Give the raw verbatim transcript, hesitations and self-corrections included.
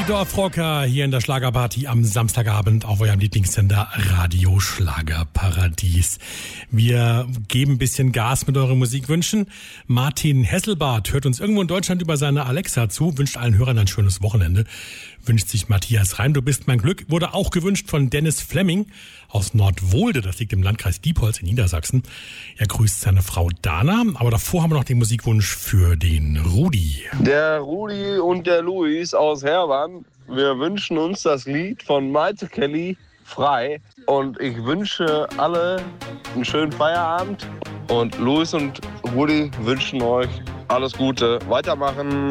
Die Dorfrocker hier in der Schlagerparty am Samstagabend auf eurem Lieblingssender Radio Schlagerparadies. Wir geben ein bisschen Gas mit euren Musikwünschen. Martin Hesselbart hört uns irgendwo in Deutschland über seine Alexa zu, wünscht allen Hörern ein schönes Wochenende. Wünscht sich Matthias Rein, du bist mein Glück, wurde auch gewünscht von Dennis Flemming aus Nordwohlde, das liegt im Landkreis Diepholz in Niedersachsen. Er grüßt seine Frau Dana, aber davor haben wir noch den Musikwunsch für den Rudi. Der Rudi und der Luis aus Herwann, wir wünschen uns das Lied von Maite Kelly, Frei. Und ich wünsche alle einen schönen Feierabend. Und Luis und Rudi wünschen euch alles Gute. Weitermachen.